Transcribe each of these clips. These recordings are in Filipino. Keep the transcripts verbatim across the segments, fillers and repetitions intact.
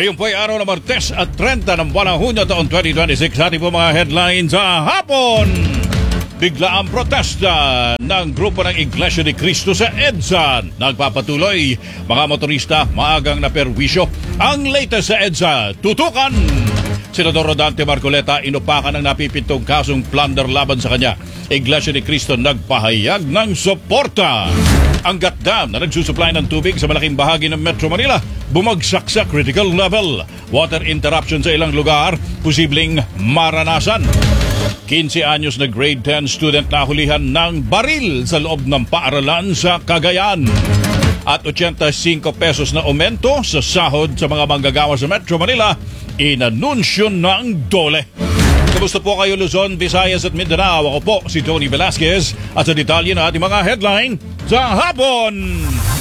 Ngayon po ay araw ng Martes at thirty ng buwan ng Hunyo taong twenty twenty-six. Ating po mga headlines sa hapon. Bigla ang protesta ng grupo ng Iglesia ni Cristo sa EDSA. Nagpapatuloy, mga motorista maagang naperwisyo. Ang latest sa EDSA, tutukan. Senador Rodante Marcoleta inupakan ng napipintong kasong plunder laban sa kanya. Iglesia ni Cristo nagpahayag ng suporta. Ang G A T Dam na nagsusupply ng tubig sa malaking bahagi ng Metro Manila bumagsak sa critical level. Water interruption sa ilang lugar, posibleng maranasan. fifteen anyos na grade ten student na hulihan ng baril sa loob ng paaralan sa Cagayan. At eighty-five pesos na aumento sa sahod sa mga manggagawa sa Metro Manila, inanunsyo ng DOLE. Kamusta po kayo Luzon, Visayas at Mindanao? Ako po si Tony Velasquez at sa detalye na ating mga headline sa hapon.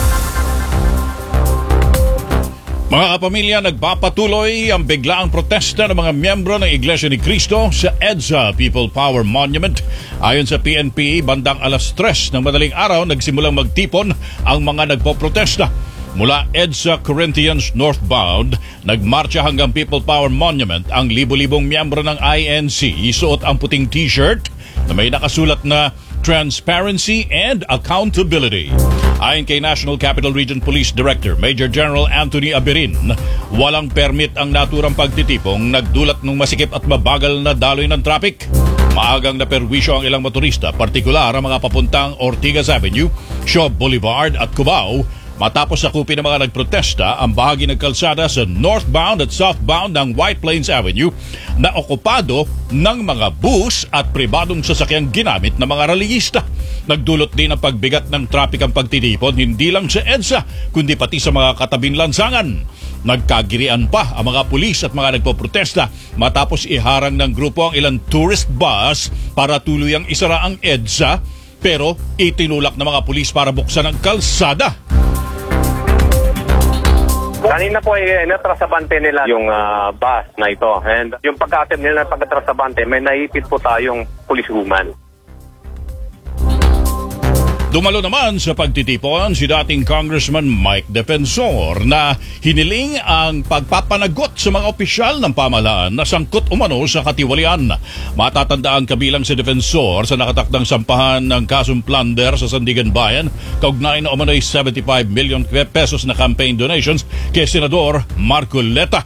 Mga kapamilya, nagpapatuloy ang biglaang protesta ng mga miyembro ng Iglesia ni Cristo sa EDSA People Power Monument. Ayon sa P N P, bandang alas tres ng madaling araw nagsimulang magtipon ang mga nagpoprotesta. Mula EDSA Corinthians northbound, nagmarcha hanggang People Power Monument ang libo-libong miyembro ng I N C. Isuot ang puting t-shirt na may nakasulat na Transparency and Accountability. Ayon kay National Capital Region Police Director Major General Anthony Aberin, walang permit ang naturang pagtitipong nagdulot ng masikip at mabagal na daloy ng traffic. Maagang naperwisyo ang ilang motorista, partikular ang mga papuntang Ortigas Avenue, Shaw Boulevard at Cubao, matapos sakupin ng mga nagprotesta ang bahagi ng kalsada sa northbound at southbound ng White Plains Avenue na okupado ng mga bus at pribadong sasakyang ginamit ng mga reliyista. Nagdulot din ang pagbigat ng trapik ang pagtitipon hindi lang sa EDSA kundi pati sa mga katabing lansangan. Nagkagirian pa ang mga pulis at mga nagpoprotesta matapos iharang ng grupo ang ilang tourist bus para tuluyang isara ang EDSA, pero itinulak ng mga pulis para buksan ang kalsada. Kanina po ay natrasabante nila yung uh, bus na ito. And yung pagka-attempt nila ng pagkatrasabante, may naipit po tayong policewoman. Dumalo naman sa pagtitipon si dating Congressman Mike Defensor na hiniling ang pagpapanagot sa mga opisyal ng pamahalaan na sangkot umano sa katiwalian. Matatandaan kabilang si Defensor sa nakatakdang sampahan ng kasong plunder sa Sandigan Bayan, kaugnay na umano'y seventy-five million pesos na campaign donations kay Senador Marcoleta.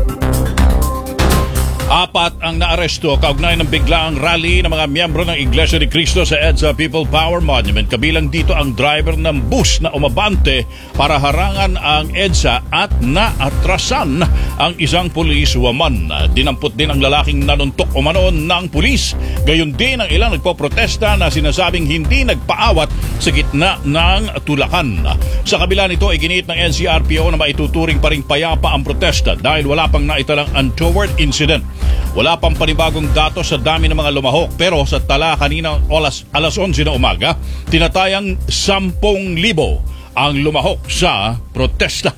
Apat ang naaresto kaugnay ng biglaang rally ng mga miyembro ng Iglesia ni Cristo sa EDSA People Power Monument. Kabilang dito ang driver ng bus na umabante para harangan ang EDSA at naatrasan ang isang policewoman. Dinampot din ang lalaking nanuntok umano ng pulis. Gayon din ang ilang nagpoprotesta na sinasabing hindi nagpaawat sa gitna ng tulakan. Sa kabila nito, iginiit ng N C R P O na maituturing pa ring payapa ang protesta dahil wala pang naitalang untoward incident. Wala pang panibagong datos sa dami ng mga lumahok, pero sa tala kanina alas, alas eleven na umaga, tinatayang ten libo ang lumahok sa protesta.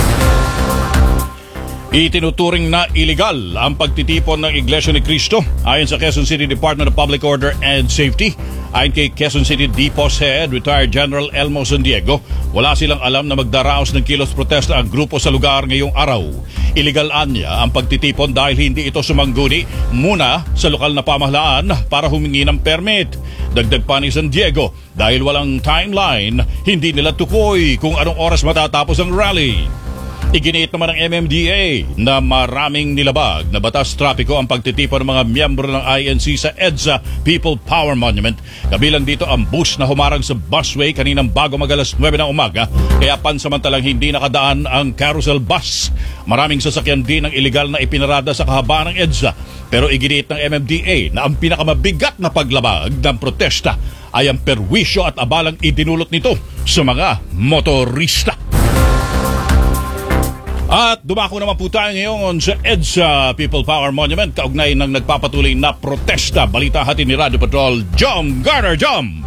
Itinuturing na iligal ang pagtitipon ng Iglesia ni Cristo ayon sa Quezon City Department of Public Order and Safety. Ayon kay Quezon City D P O S Head Retired General Elmo San Diego, wala silang alam na magdaraos ng kilos protesta ang grupo sa lugar ngayong araw. Iligal anya ang pagtitipon dahil hindi ito sumangguni muna sa lokal na pamahalaan para humingi ng permit. Dagdag pa ni San Diego, dahil walang timeline, hindi nila tukoy kung anong oras matatapos ang rally. Iginiit naman ng M M D A na maraming nilabag na batas trapiko ang pagtitipon ng mga miyembro ng I N C sa EDSA People Power Monument. Kabilang dito ang bus na humarang sa busway kaninang bago mag-alas nine ng umaga, kaya pansamantalang hindi nakadaan ang carousel bus. Maraming sasakyan din ang iligal na ipinarada sa kahabaan ng EDSA, pero iginiit ng M M D A na ang pinakamabigat na paglabag ng protesta ay ang perwisyo at abalang idinulot nito sa mga motorista. At dumako naman po tayo ngayon sa EDSA People Power Monument kaugnay ng nagpapatuloy na protesta. Balita hatid ni Radio Patrol, Jom Garner. Jom!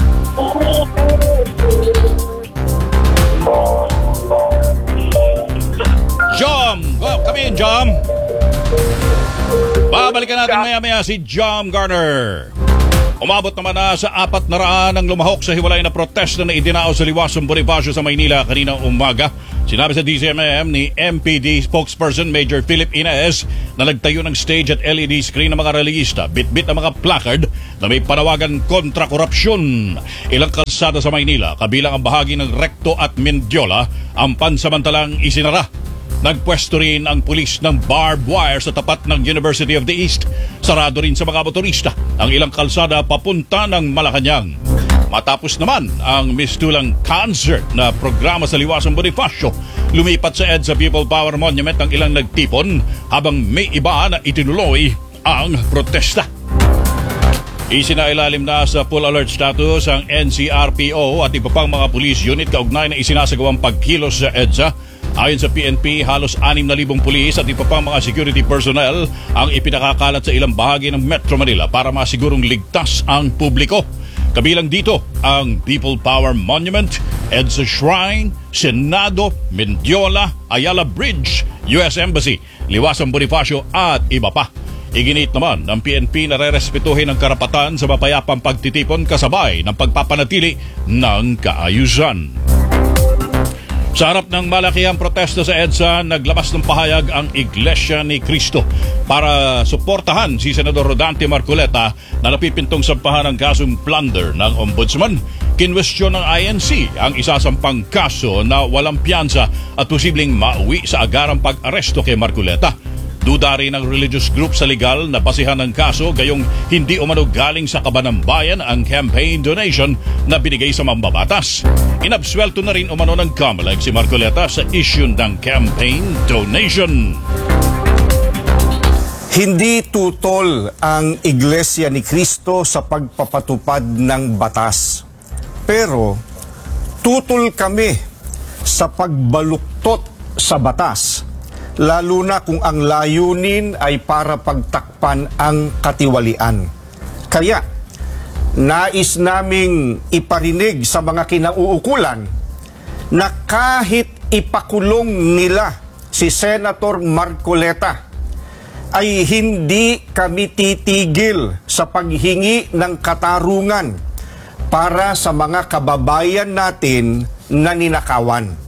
Jom! Go, come in, Jom! Babalikan natin maya-maya si Jom Garner. Umabot naman na sa apat na raan ang lumahok sa hiwalay na protesta na idinao sa Liwasong Bonifacio sa Maynila kaninang umaga. Sinabi sa D C M M ni M P D spokesperson Major Philip Inaez na nagtayo ng stage at L E D screen ng mga relihista, bit-bit ng mga placard na may panawagan kontra korupsyon. Ilang kalsada sa Maynila, kabilang ang bahagi ng Recto at Mendiola, ang pansamantalang isinara. Nagpwesto rin ang pulis ng barbed wire sa tapat ng University of the East. Sarado rin sa mga motorista ang ilang kalsada papunta ng Malacanang. Matapos naman ang mistulang concert na programa sa Liwasong Bonifacio, lumipat sa EDSA People Power Monument ang ilang nagtipon habang may iba na itinuloy ang protesta. Isinailalim na sa full alert status ang N C R P O at iba pang mga police unit kaugnay na isinasagawang pagkilos sa EDSA. Ayon sa P N P, halos anim na libong pulis at iba pang mga security personnel ang ipinakakalat sa ilang bahagi ng Metro Manila para masigurong ligtas ang publiko. Kabilang dito ang People Power Monument, EDSA Shrine, Senado, Mendiola, Ayala Bridge, U S Embassy, Liwasong Bonifacio at iba pa. Iginit naman ng P N P na rerespetuhin ang karapatan sa mapayapang pagtitipon kasabay ng pagpapanatili ng kaayusan. Sa harap ng malakihang protesta sa EDSA, naglabas ng pahayag ang Iglesia ni Cristo para suportahan si Senador Rodante Marcoleta na napipintong sampahan ng kasong plunder ng Ombudsman. Kinwestiyon ng I N C ang isasampang kaso na walang piyansa at posibleng mauwi sa agarang pag-aresto kay Marcoleta. Duda rin ng religious group sa legal na basihan ng kaso gayong hindi umano galing sa kaban ng bayan ang campaign donation na binigay sa mambabatas. Inabswelto na rin umano ng COMELEC si Marcoleta sa issue ng campaign donation. Hindi tutol ang Iglesia ni Cristo sa pagpapatupad ng batas. Pero tutol kami sa pagbaluktot sa batas, lalo na kung ang layunin ay para pagtakpan ang katiwalian. Kaya, nais naming iparinig sa mga kinauukulan na kahit ipakulong nila si Senator Marcoleta, ay hindi kami titigil sa paghingi ng katarungan para sa mga kababayan natin na ninakawan.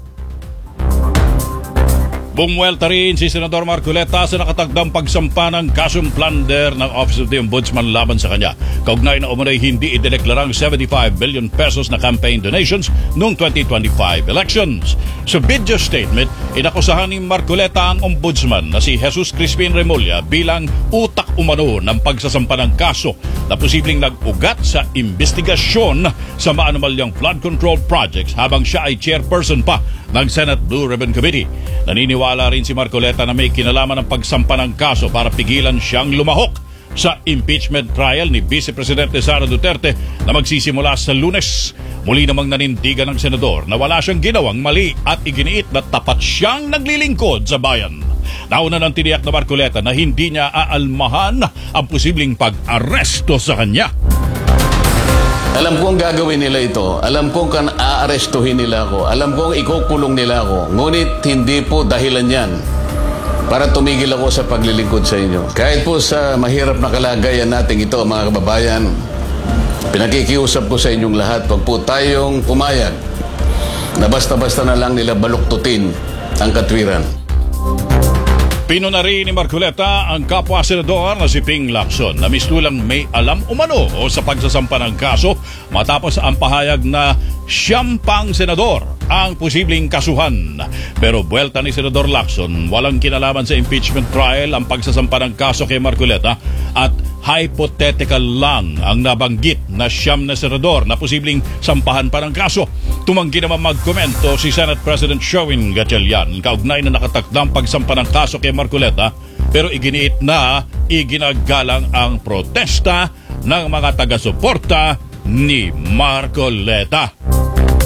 Bumuelta rin si Senador Marcoleta sa nakatagdang pagsampa ng kasong plunder ng Office of the Ombudsman laban sa kanya. Kaugnay na umunay hindi idineklarang seventy-five billion pesos na campaign donations noong twenty twenty-five elections. Sa video statement, inakusahan ni Marcoleta ang Ombudsman na si Jesus Crispin Remulla bilang utak umano ng pagsasampa ng kaso na posibleng nag-ugat sa investigasyon sa maanumalyang flood control projects habang siya ay chairperson pa ng Senate Blue Ribbon Committee. Naniniwala rin si Marcoleta na may kinalaman ng pagsampa ng kaso para pigilan siyang lumahok sa impeachment trial ni Vice Presidente Sara Duterte na magsisimula sa Lunes. Muli namang nanindigan ng senador na wala siyang ginawang mali at iginiit na tapat siyang naglilingkod sa bayan. Nauna ng tiniyak na Marcoleta na hindi niya aalmahan ang posibleng pag-aresto sa kanya. Alam kong gagawin nila ito. Alam kong kan aarestuhin nila ako. Alam kong ikukulong nila ako. Ngunit hindi po dahilan yan para tumigil ako sa paglilingkod sa inyo. Kahit po sa mahirap na kalagayan natin ito, mga kababayan, pinakikiusap ko sa inyong lahat, wag po tayong pumayag na basta-basta na lang nila baluktutin ang katwiran. Pinuna rin ni Marcoleta ang kapwa senador na si Ping Lacson na mistulang may alam umano o sa pagsasampa ng kaso matapos ang pahayag na siyam pang senador ang posibleng kasuhan. Pero buwelta ni Senador Lacson, walang kinalaman sa impeachment trial ang pagsasampa ng kaso kay Marcoleta at hypothetical lang ang nabanggit na siyam na senador na posibleng sampahan pa ng kaso. Tumanggi naman magkomento si Senate President Sherwin Gatchalian kaugnay na nakatakdang pagsampa ng kaso kay Marcoleta, pero iginiit na iginagalang ang protesta ng mga taga-suporta ni Marcoleta.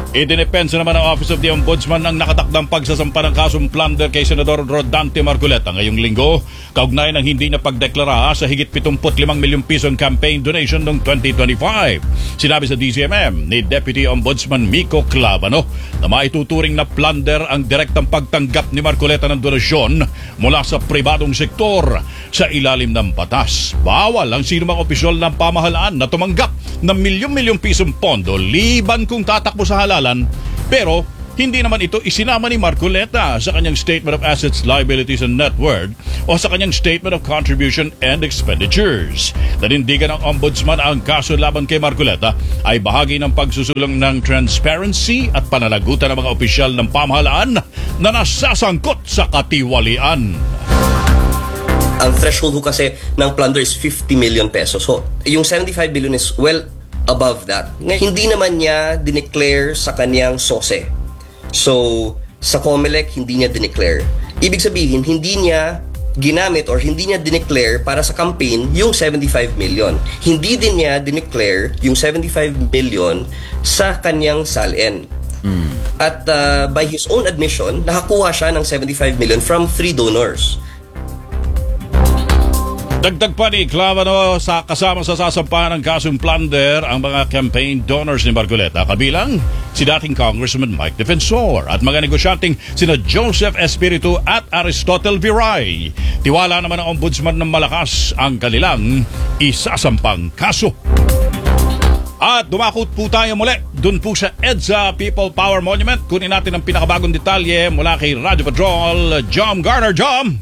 Idinepensa naman ng Office of the Ombudsman ang nakatakdang pagsasampa ng kasong plunder kay Senador Rodante Marcoleta ngayong linggo, kaugnay ng hindi na pagdeklara sa higit pitungput limang milyong pisong campaign donation noong twenty twenty-five. Sinabi sa D C M M ni Deputy Ombudsman Miko Clavano na maituturing na plunder ang direktang pagtanggap ni Marcoleta ng donasyon mula sa pribadong sektor sa ilalim ng batas. Bawal ang sinumang opisyal ng pamahalaan na tumanggap ng milyong-milyong pisong pondo liban kung tatakbo sa halalan, pero hindi naman ito isinama ni Marcoleta sa kanyang Statement of Assets, Liabilities and Net Worth o sa kanyang Statement of Contribution and Expenditures. Nanindigan ng Ombudsman ang kaso laban kay Marcoleta ay bahagi ng pagsusulong ng transparency at pananagutan ng mga opisyal ng pamahalaan na nasasangkot sa katiwalian. Ang threshold ho kasi ng plunder is fifty million pesos. So, yung seventy-five billion is well above that. Hindi naman niya dineclare sa kanyang S O S E. So, sa COMELEC, hindi niya dineclare. Ibig sabihin, hindi niya ginamit or hindi niya dineclare para sa campaign yung seventy-five million. Hindi din niya dineclare yung seventy-five million sa kanyang S A L N. Mm. At uh, by his own admission, nakakuha siya ng seventy-five million from three donors. Dagdag pa ni Clavano sa kasama sa sasampahan ng kasong plunder ang mga campaign donors ni Marcoleta, kabilang si dating Congressman Mike Defensor at mga negosyanteng sina Joseph Espiritu at Aristotle Viray. Tiwala naman ang Ombudsman ng malakas ang kanilang isasampang kaso. At dumakot po tayo muli dun po sa EDSA People Power Monument. Kunin natin ang pinakabagong detalye mula kay Radio Patrol, Jom Garner. Jom!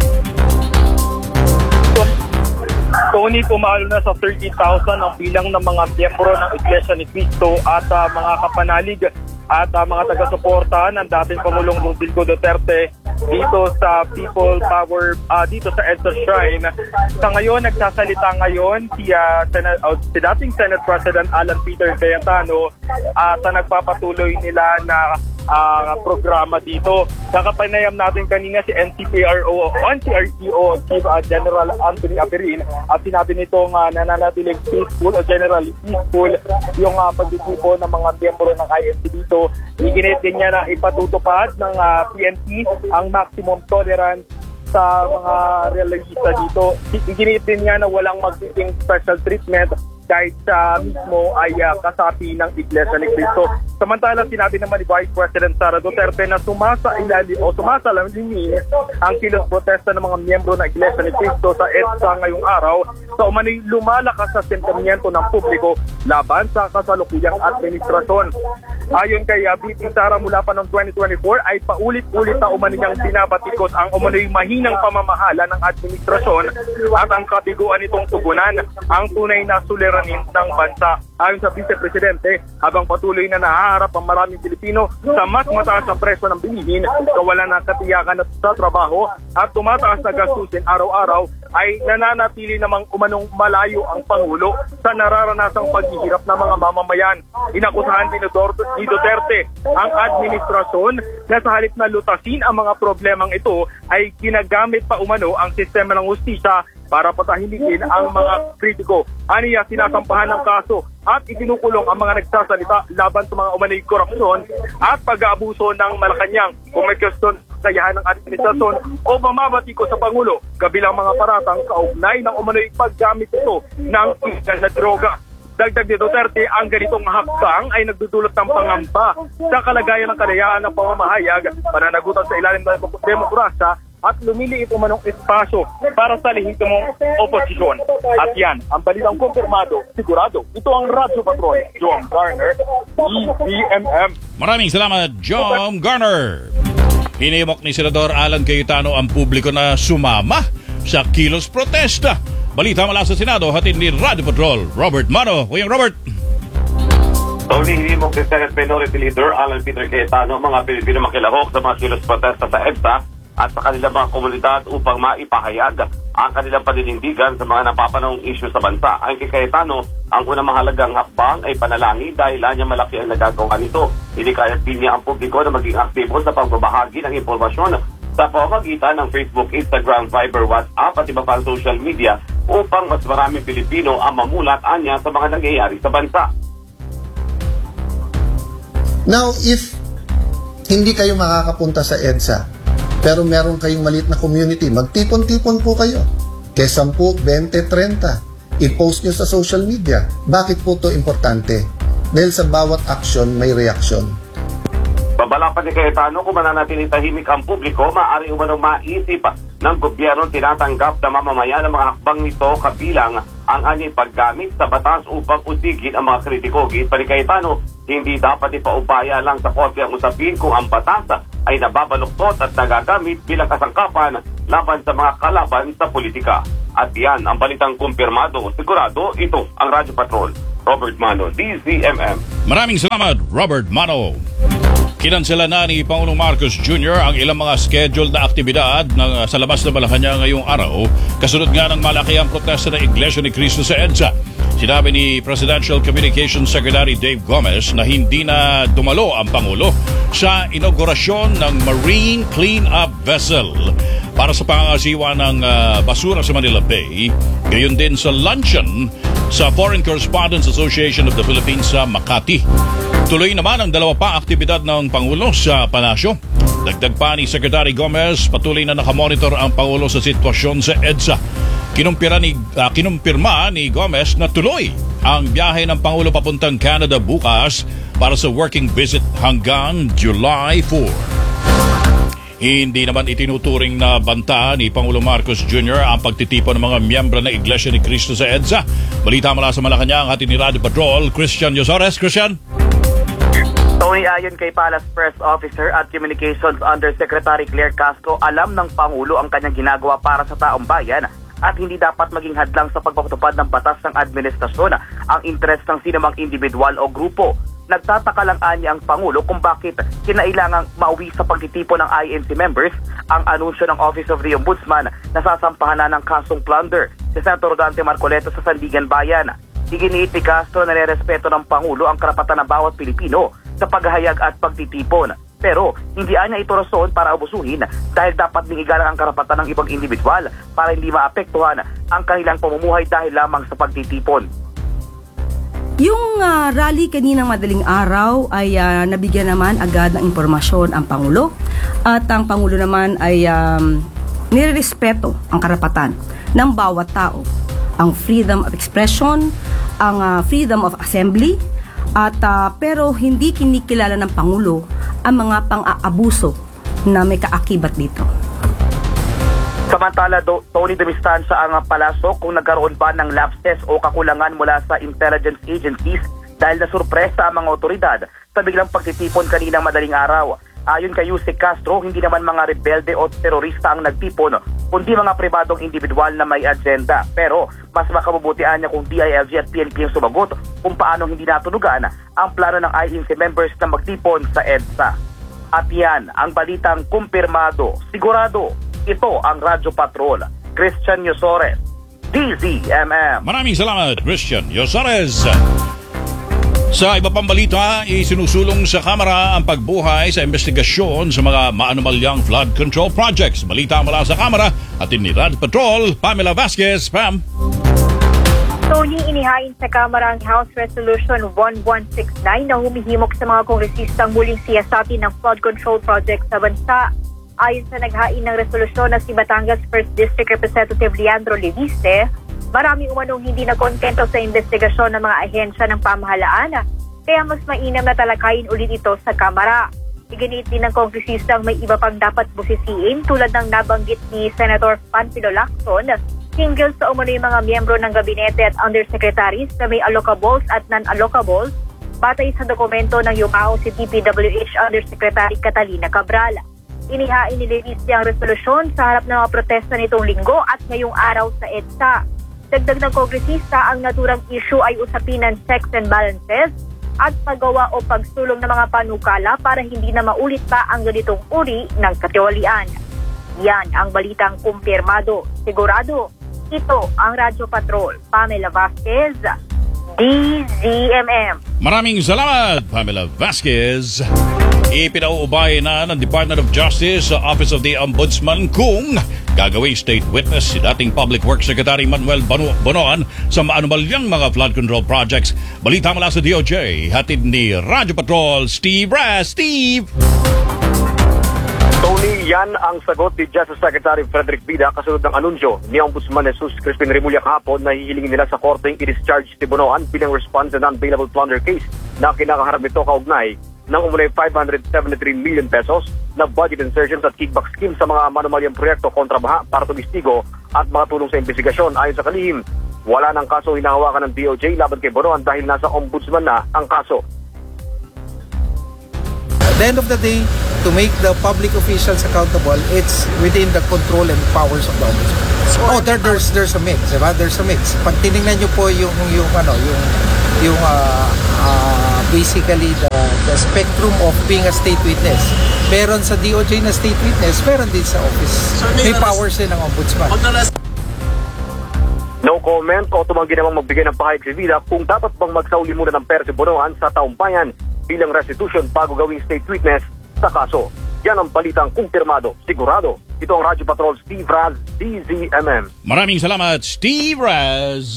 Tony, pumalo na sa thirty thousand ang bilang ng mga miyembro ng Iglesia ni Cristo at uh, mga kapanalig at uh, mga taga-suporta ng dating Pangulong Rodrigo Duterte dito sa People Power, uh, dito sa EDSA Shrine. Sa ngayon, nagsasalita ngayon si, uh, Senate, uh, si dating Senate President Alan Peter Cayetano at uh, nagpapatuloy nila na uh, programa dito. Nakapanayam natin kanina si N C P R O o N C R T O Chief uh, General Anthony Aperin at sinabi nitong uh, nananatiling peaceful o generally peaceful yung uh, pagtitipo ng mga miyembro ng I N C dito. Iginit din niya na ipatutupad ng uh, P N P ang maximum tolerance sa mga realista dito. Iginit din niya na walang magiging special treatment kahit sa uh, mismo ay uh, kasapi ng Iglesia ni Cristo. Samantala, sinabi naman ni Vice President Sara Duterte na sumasa ilalim o sumasalamin ang kilos protesta ng mga miyembro ng Iglesia ni Cristo sa EDSA ngayong araw sa umano'y lumalakas sa sentimiento ng publiko laban sa kasalukuyang administrasyon. Ayon kay uh, V P Sara, mula pa noong twenty twenty-four ay paulit-ulit na umano niyang binabatikos ang umano'y mahinang pamamahala ng administrasyon at ang kabiguan nitong tugunan ang tunay na suliranin ng bansa. Ayon sa Vice Presidente, habang patuloy na nahaharap ang maraming Pilipino sa mas mataas na presyo ng bilihin, kawalan ng katiyakan at sa trabaho at tumataas na gastusin araw-araw, ay nananatili namang umanong malayo ang Pangulo sa nararanasang paghihirap ng mga mamamayan. Inakusahan din ni Duterte ang administrasyon na sa halip na lutasin ang mga problemang ito ay ginagamit pa umano ang sistema ng hustisya para patahimikin ang mga kritiko. Aniya, sinasampahan ng kaso at itinukulong ang mga nagsasalita laban sa mga umano'y korupsyon at pag-aabuso ng Malacanang kung may kwestiyon kayahan ng administrasyon o mamabatiko sa Pangulo, kabilang mga paratang kaugnay ng umano'y paggamit ito ng illegal na droga. Dagdag ni Duterte, ang ganitong hakbang ay nagdudulot ng pangamba sa kalagayan ng kalayaan ng pamamahayag, pananagutan sa ilalim ng demokrasya at lumiliit umanong espasyo para sa lehitimong oposisyon. At yan, ang balitang kumpirmado, sigurado. Ito ang Radio Patrol, Jom Garner, E B M M. Maraming salamat, Jom Garner. Hinimok ni Senador Alan Cayetano ang publiko na sumama sa kilos protesta. Balita mula sa Senado, hatid ni Radio Patrol, Robert Mano. Kuyang Robert. Tony, hinimok ni Senate Minority Leader Alan Peter Cayetano mga Pilipino makilahok sa mga kilos protesta sa EDSA at sa kanilang mga komunidad upang maipahayag ang kanilang paninindigan sa mga napapanahong issue sa bansa. Ayon kay Cayetano, ang unang mahalagang hakbang ay panalangin dahil anya malaki ang nagagawa nito. Inikayat din niya ang publiko na maging aktibo sa pagbabahagi ng impormasyon sa pamamagitan ng Facebook, Instagram, Viber, WhatsApp at iba pang social media upang mas maraming Pilipino ang mamulat anya sa mga nangyayari sa bansa. Now, if hindi kayo makakapunta sa EDSA, pero meron kayong maliit na community, magtipon-tipon po kayo. Kaya ten, twenty, thirty, i-post nyo sa social media. Bakit po to importante? Dahil sa bawat action, may reaction. Babala pa ni Cayetano, kung mananatiling tahimik ang publiko, maaari umanong maisip ng gobyerno tinatanggap na mamamayan ng mga hakbang nito kabilang ang anyay paggamit sa batas upang usigin ang mga kritiko. Git pa ni Cayetano, hindi dapat ipaubaya lang sa korte ang usapin kung ang batas ay nababaluktot at nagagamit bilang kasangkapan laban sa mga kalaban sa politika. At yan ang balitang kumpirmado. Sigurado, ito ang Radyo Patrol. Robert Mano, D Z M M. Maraming salamat, Robert Mano. Kinansela na ni Pangulong Marcos Junior ang ilang mga scheduled na aktibidad ng, sa labas ng Malacanang ngayong araw, kasunod nga ng malakihang protesta ng Iglesia ni Cristo sa EDSA. Sinabi ni Presidential Communications Secretary Dave Gomez na hindi na dumalo ang Pangulo sa inaugurasyon ng Marine Clean-Up Vessel para sa pangangasiwa ng uh, basura sa Manila Bay, gayon din sa luncheon sa Foreign Correspondents Association of the Philippines sa Makati. Tuloy naman ang dalawa pa aktibidad ng Pangulo sa Palasyo. Dagdag pa ni Secretary Gomez, patuloy na nakamonitor ang Pangulo sa sitwasyon sa EDSA. Kinumpira ni, uh, kinumpirma ni Gomez na tuloy ang biyahe ng Pangulo papuntang Canada bukas para sa working visit hanggang July fourth. Hindi naman itinuturing na banta ni Pangulo Marcos Junior ang pagtitipon ng mga miyembro ng Iglesia ni Cristo sa EDSA. Balita mula sa Malacanang, hatid ni Radio Patrol, Christian Yosores. Christian? Tony, ayon kay Palace Press Officer at Communications Undersecretary Claire Castro, alam ng Pangulo ang kanyang ginagawa para sa taong bayan at hindi dapat maging hadlang sa pagpapatupad ng batas ng administrasyon ang interes ng sinumang individual o grupo. Nagtataka lang anya ang Pangulo kung bakit kinailangang mauwi sa pagtitipon ng I N C members ang anunsyo ng Office of the Ombudsman na sasampahan na ng kasong plunder si Senator Dante Marcoleta sa Sandigan Bayan. Iginiit ni Castro na nirespeto ng Pangulo ang karapatan ng bawat Pilipino sa paghahayag at pagtitipon. Pero hindi anya ito rason para abusuhin dahil dapat ding igalang ang karapatan ng ibang individual para hindi maapektuhan ang kanilang pamumuhay dahil lamang sa pagtitipon. Yung uh, rally kaninang madaling araw ay uh, nabigyan naman agad ng impormasyon ang Pangulo at ang Pangulo naman ay um, nirerespeto ang karapatan ng bawat tao, ang freedom of expression, ang uh, freedom of assembly, at uh, pero hindi kinikilala ng Pangulo ang mga pang-aabuso na may kaakibat dito. Samantala, do, Tony, dumistansya ang palasok kung nagkaroon ba ng lapses o kakulangan mula sa intelligence agencies dahil na sorpresa ang mga otoridad sa biglang pagtitipon kaninang madaling araw. Ayon kay Yusek Castro, hindi naman mga rebelde o terorista ang nagtipon, kundi mga pribadong individual na may agenda. Pero mas makabubutian niya kung D I L G at P N P ang sumagot kung paano hindi natunugan ang plano ng I N C members na magtipon sa EDSA. At yan ang balitang kumpirmado, sigurado. Ito ang Radyo Patrol. Christian Yosores, D Z M M. Maraming salamat, Christian Yosores. Sa iba pang balita, isinusulong sa Kamara ang pagbuhay sa investigasyon sa mga maanumalyang flood control projects. Balita mula sa Kamara at ni Radyo Patrol, Pamela Vasquez. Pam. Tony, inihain sa Kamara ang House Resolution eleven sixty-nine na humihimok sa mga kongresistang muling siyasatin ng flood control project sa bansa. Ayon sa naghain ng resolusyon na si Batangas first District Representative Leandro Leviste, marami umanong hindi na kontento sa investigasyon ng mga ahensya ng pamahalaan, kaya mas mainam na talakayin ulit ito sa Kamara. Iginit din ng kongresistang may iba pang dapat busisiin tulad ng nabanggit ni Senator Panfilo Lacson hinggil sa umano'y mga miyembro ng gabinete at undersecretaries na may allocables at non-allocables batay sa dokumento ng yumao si D P W H Undersecretary Catalina Cabral. Inihain ni Leviste ang resolusyon sa harap ng mga protesta nitong linggo at ngayong araw sa EDSA. Dagdag ng kongresista, ang naturang issue ay usapin ng checks and balances at paggawa o pagsulong ng mga panukala para hindi na maulit pa ang ganitong uri ng katiwalian. Yan ang balitang kumpirmado. Sigurado, ito ang Radyo Patrol. Pamela Vasquez, D Z M M. Maraming salamat, Pamela Vasquez. Ipinauubay na ng Department of Justice sa Office of the Ombudsman kung gagawing state witness si dating Public Works Secretary Manuel Bono- Bonoan sa maanumalyang mga flood control projects. Balita mula sa D O J, hatid ni Radyo Patrol, Steve Raz. Steve! Tony, yan ang sagot ni Justice Secretary Frederick Bida kasunod ng anunsyo ni Ombudsman Jesus Crispin Remulla kahapon na hihilingin nila sa korteng i-discharge si Bonoan bilang response sa non-bailable plunder case na kinakaharap nito kaugnay ng umunay five hundred seventy-three million pesos na budget insertions at kickback scheme sa mga manumalyang proyekto kontra baha para tumistigo at mga tulong sa investigasyon. Ayon sa kalihim, wala ng kaso hinahawakan ng D O J laban kay Bonoan dahil nasa ombudsman na ang kaso. At the end of the day, to make the public officials accountable, it's within the control and powers of the ombudsman. Oh, there, there's there's a mix, diba? There's a mix. Pag tinignan niyo po yung yung ano, yung yung uh, uh, basically the, the spectrum of being a state witness. Meron sa D O J na state witness, meron din sa office. May powers din ng ombudsman. No comment o tumanggi namang magbigay ng pahayag si Vida kung dapat bang magsauli muna ng pera si Bonoan sa taong bayan bilang restitution bago gawing state witness sa kaso. Yan ang balitang kumpirmado, sigurado. Ito ang Radyo Patrol, Steve Raz, D Z M M. Maraming salamat, Steve Raz.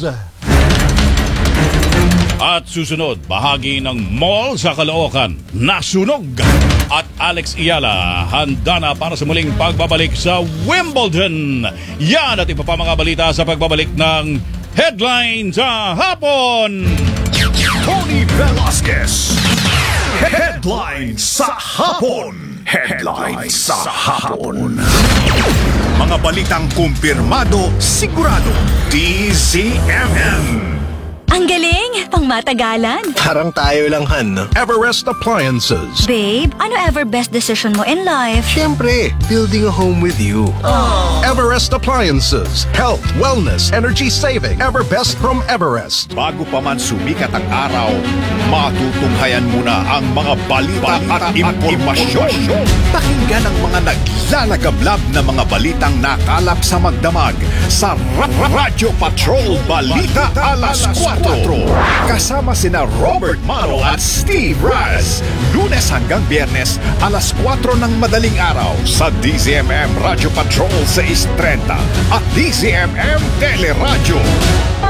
At susunod, bahagi ng mall sa Caloocan, nasunog. At Alex Iyala, handa na para sa muling pagbabalik sa Wimbledon. Yan at iba pa mga balita sa pagbabalik ng Headline sa Hapon. Tony Velasquez. Headline sa Hapon. Headline sa Hapon. Mga balitang kumpirmado, sigurado. D Z M M. Ang galing! Pang matagalan. Parang tayo lang, Han, no? Everest Appliances. Babe, ano ever best decision mo in life? Siyempre, building a home with you. Aww. Everest Appliances. Health, wellness, energy saving. Everbest from Everest. Bago pa man sumikat ang araw, matutunghayan muna ang mga balita, balita at, at impormasyon. Pakinggan ang mga naglalagablab na mga balitang nakalap sa magdamag sa Radyo Patrol Balita Alas kwatro. Kasama sina Robert Maro at Steve Raz. Lunes hanggang Biyernes, alas kwatro ng madaling araw sa D Z M M Radio Patrol six thirty at D Z M M Teleradyo.